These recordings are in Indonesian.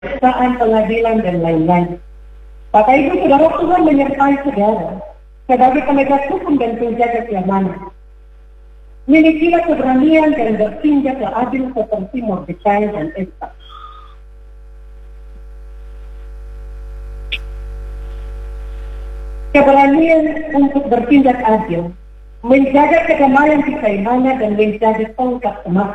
kejaksaan, pengadilan, dan lain-lain. Bapak Ibu Saudara, Tuhan menyertai saudara sebagai penegak hukum dan penjaga keamanan. Milikilah keberanian dan bertindaklah adil seperti Mordekai dan Esta. Keberanian untuk bertindak adil, menjaga kedamaian di keimanan dan menjadi tongkat emas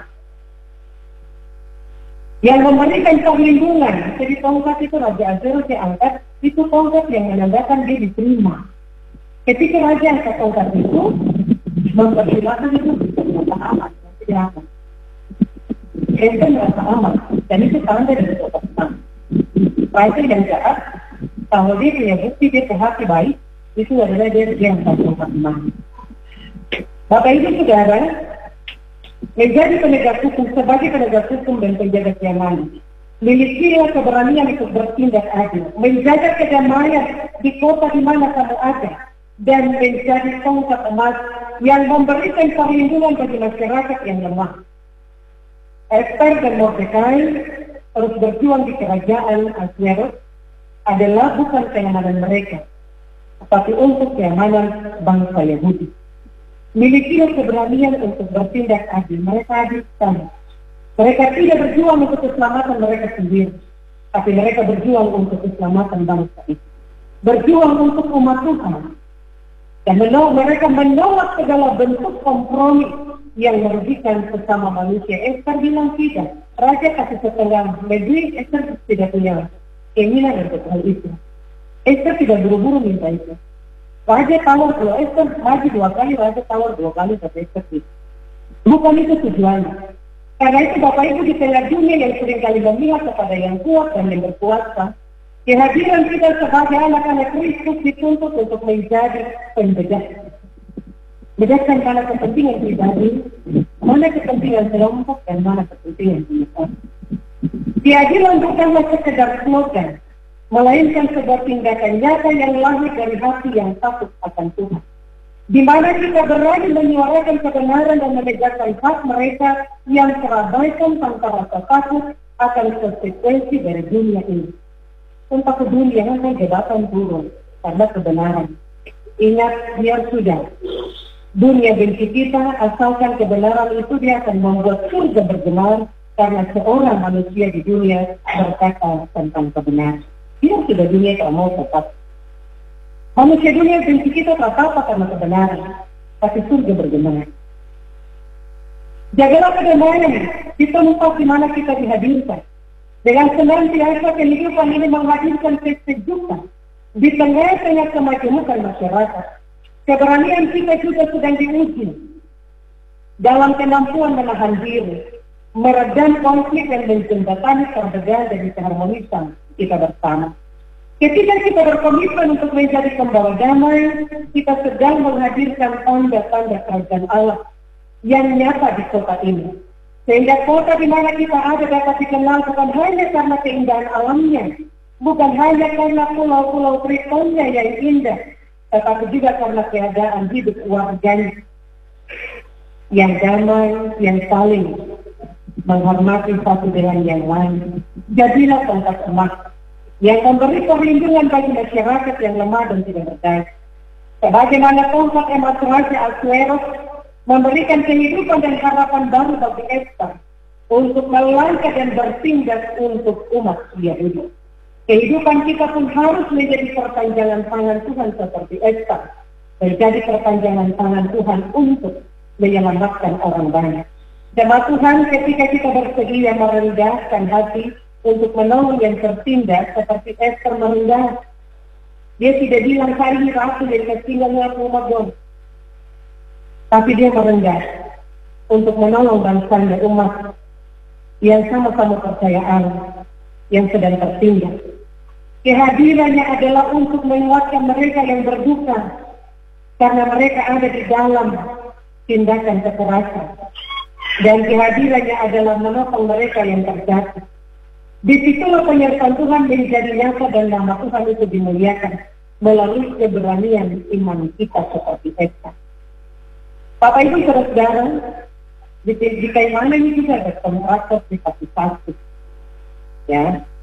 yang memberikan perlindungan. Jadi tongkat itu Raja Ahasuerus diangkat, itu tongkat yang menandakan dia diterima. Ketika Raja angkat tongkat itu, mempersilahkan itu merasa aman, tidak aman. Esta merasa aman, dan itu tanda dari tongkat. Raja yang jahat, kalau dia punya bukti dia hati baik, itu adalah dia yang tongkat emas. Bapak Ibu Saudara, menjadi penegak hukum sebagai penegak hukum dan penjaga keamanan, milikilah keberanian untuk bertindak adil, menjaga kedamaian di kota di mana kamu ada, dan menjadi tongkat emas yang memberikan perlindungan bagi masyarakat yang lemah. Esther dan Mordekai terus berjuang di kerajaan Ahasuerus adalah bukan keamanan mereka, tetapi untuk keamanan bangsa Yahudi. Milikilah keberanian untuk bertindak adil. Mereka adil sekali. Mereka tidak berjuang untuk keselamatan mereka sendiri, tapi mereka berjuang untuk keselamatan bangsa itu. Berjuang untuk umat Tuhan. Dan mereka menolak segala bentuk kompromi yang merugikan sesama manusia. Esther bilang tidak. Raja kasih setengah negeri, Esther tidak punya keinginan untuk hal itu. Esther tidak buru-buru minta itu. Raja tawar kalau Esther maju 2 kali, Raja tawar 2 kali tapi Esther tidak. Bukan itu tujuannya. Karena itu Bapak Ibu di tengah dunia yang seringkali memihak kepada yang kuat dan yang berkuasa, kehadiran kita sebagai anak-anak Kristus dituntut untuk menjadi penbedah. Bedahkan mana kepentingan pribadi, mana kepentingan kelompok, dan mana kepentingan besar. Keadilan bukanlah sekedar slogan, melainkan sebuah tindakan nyata yang lahir dari hati yang takut akan Tuhan. Di mana kita berani menyuarakan kebenaran dan menegakkan hak mereka yang terabaikan tanpa rasa takut akan konsekuensi dari dunia ini. Sumpah ke dunia yang jabatan turun karena kebenaran. Ingat, biar sudah. Dunia benci kita, asalkan kebenaran itu dia akan membuat surga bergenar karena seorang manusia di dunia berkata tentang kebenaran. Dia sudah dunia tak mau tetap. Manusia dunia benci kita tak apa karena kebenaran, tapi surga bergenar. Jagalah kedamaian di tempat di mana kita dihadirkan. Dengan senantiasa kehidupan ini menghadirkan kesejukan di tengah-tengah kemajemukan masyarakat. Keberanian kita juga sedang diuji dalam kemampuan menahan diri, meredam konflik dan menjembatani perbedaan dan keharmonisan kita bersama. Ketika kita berkomitmen untuk menjadi pembawa damai, kita sedang menghadirkan tanda-tanda kerajaan Allah yang nyata di kota ini. Sehingga kota di mana kita ada dapat dikenal bukan hanya karena keindahan alamnya, bukan hanya karena pulau-pulau Tritonnya yang indah, tetapi juga karena keadaan hidup warganya yang damai, yang saling menghormati satu dengan yang lain. Jadilah tongkat emas yang memberi perlindungan bagi masyarakat yang lemah dan tidak berdaya. Sebagaimana tongkat emas Raja Ahasuerus memberikan kehidupan dan harapan baru bagi Esther untuk melangkah dan bertindak untuk umat Yahudi. Kehidupan kita pun harus menjadi perpanjangan tangan Tuhan seperti Esther, menjadi perpanjangan tangan Tuhan untuk menyelamatkan orang banyak. Jemaat Tuhan, ketika kita bersedia merendahkan hati untuk menolong yang tertindas seperti Esther merendah, dia tidak bilang hari ini aku jadi tinggalnya rumah dong, tapi dia merendah untuk menolong bangsa dan umat yang sama-sama percaya Allah yang sedang tertindas. Kehadirannya adalah untuk menguatkan mereka yang berduka karena mereka ada di dalam tindakan kekerasan. Dan kehadirannya adalah menopang mereka yang terjatuh. Disitulah penyertaan Tuhan menjadi nyata dan nama Tuhan itu dimuliakan melalui keberanian iman kita seperti Esther. Bapak Ibu Saudara, di keimanan ini juga ada kontraktor di satu. Ya,